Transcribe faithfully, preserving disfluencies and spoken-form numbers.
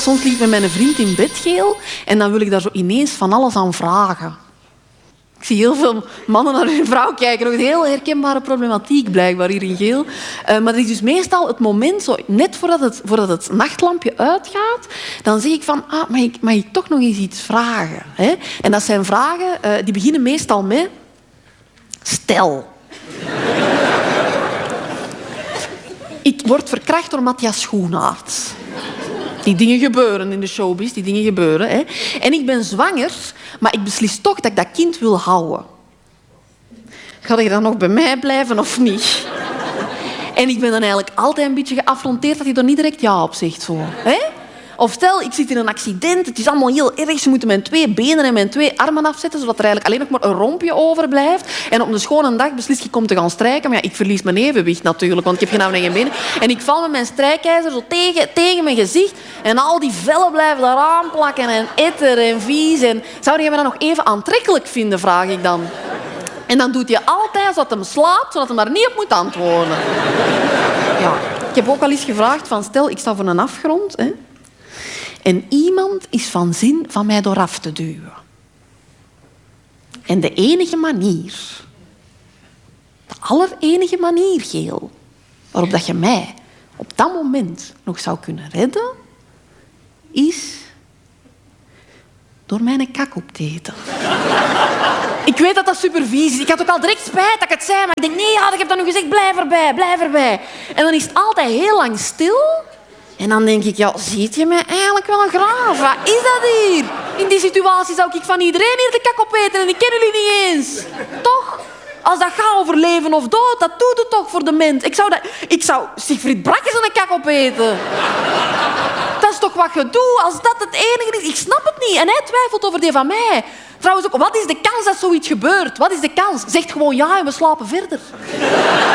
Soms lig ik met mijn vriend in bed, Geel, en dan wil ik daar zo ineens van alles aan vragen. Ik zie heel veel mannen naar hun vrouw kijken. Nog een heel herkenbare problematiek blijkbaar hier in Geel. Uh, maar dat is dus meestal het moment, zo, net voordat het, voordat het nachtlampje uitgaat, dan zeg ik van, ah, mag ik, mag ik toch nog eens iets vragen? Hè? En dat zijn vragen, uh, die beginnen meestal met... Stel. Ik word verkracht door Matthias Schoenaerts. Die dingen gebeuren in de showbiz, die dingen gebeuren. Hè. En ik ben zwanger, maar ik beslis toch dat ik dat kind wil houden. Ga je dan nog bij mij blijven of niet? En ik ben dan eigenlijk altijd een beetje geaffronteerd dat hij er niet direct ja op zegt. Zo. Hè? Of stel, ik zit in een accident, het is allemaal heel erg. Ze moeten mijn twee benen en mijn twee armen afzetten, zodat er eigenlijk alleen nog maar een rompje overblijft. En op een schone dag beslis ik om te gaan strijken. Maar ja, ik verlies mijn evenwicht natuurlijk, want ik heb geen armen en geen benen. En ik val met mijn strijkijzer zo tegen, tegen mijn gezicht. En al die vellen blijven daaraan plakken. En etter en vies. En zou je me dan nog even aantrekkelijk vinden, vraag ik dan. En dan doet hij altijd zodat hem slaapt, zodat hij maar niet op moet antwoorden. Ja. Ik heb ook al eens gevraagd van, stel, ik sta voor een afgrond... Hè, en iemand is van zin van mij dooraf te duwen. En de enige manier, de allerenige manier, Geel, waarop dat je mij op dat moment nog zou kunnen redden, is door mijn kak op te eten. Ik weet dat dat super vies is. Ik had ook al direct spijt dat ik het zei, maar ik denk, nee, ja, ik heb dat nu gezegd, blijf erbij, blijf erbij. En dan is het altijd heel lang stil... En dan denk ik, ja, ziet je mij eigenlijk wel graag? Wat is dat hier? In die situatie zou ik van iedereen hier de kak opeten en ik ken jullie niet eens. Toch? Als dat gaat over leven of dood, dat doet het toch voor de mens. Ik zou, dat, ik zou Siegfried Brakkers aan de kak opeten. Dat is toch wat je doet, als dat het enige is? Ik snap het niet. En hij twijfelt over die van mij. Trouwens ook, wat is de kans dat zoiets gebeurt? Wat is de kans? Zegt gewoon ja en we slapen verder.